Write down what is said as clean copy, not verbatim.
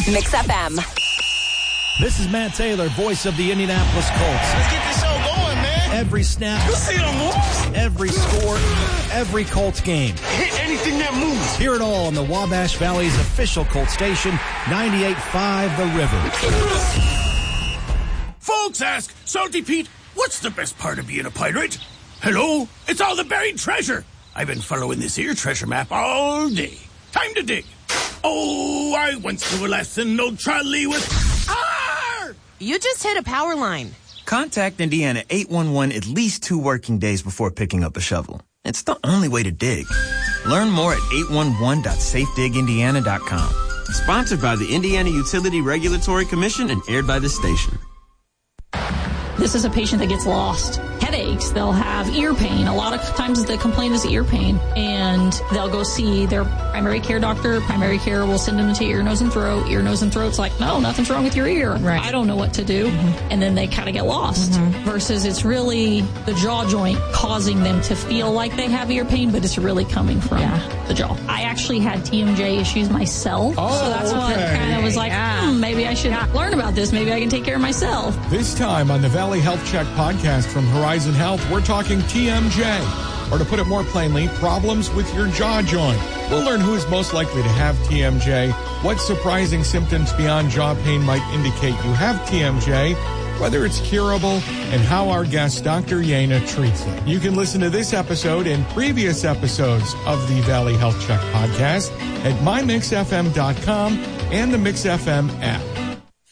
Mix FM. This is Matt Taylor, voice of the Indianapolis Colts. Let's get this show going, man. Every snap, You see them moves? every score, every Colts game. Hit anything that moves. Hear it all on the Wabash Valley's official Colts station, 98.5 The River. Folks ask, Salty Pete, what's the best part of being a pirate? Hello? It's all the buried treasure. I've been following this here treasure map all day. Time to dig. Oh, I once knew a lesson, old trolley with... Arr! You just hit a power line. Contact Indiana 811 at least 2 working days before picking up a shovel. It's the only way to dig. Learn more at 811.safedigindiana.com. Sponsored by the Indiana Utility Regulatory Commission and aired by this station. This is a patient that gets lost. Headaches, they'll have ear pain. A lot of times the complaint is ear pain, and they'll go see their primary care doctor. Primary care will send them to ear, nose, and throat. Ear, nose, and throat's like, no, nothing's wrong with your ear. Right. I don't know what to do. Mm-hmm. And then they kind of get lost. Mm-hmm. Versus it's really the jaw joint causing them to feel like they have ear pain, but it's really coming from the jaw. I actually had TMJ issues myself. So that's what kind of was like, maybe I should learn about this. Maybe I can take care of myself. This time on the Valley Health Check podcast from Horizon Health, we're talking TMJ, or to put it more plainly, problems with your jaw joint. We'll learn who is most likely to have TMJ, what surprising symptoms beyond jaw pain might indicate you have TMJ, whether it's curable, and how our guest, Dr. Yana, treats it. You can listen to this episode and previous episodes of the Valley Health Check podcast at mymixfm.com and the Mix FM app.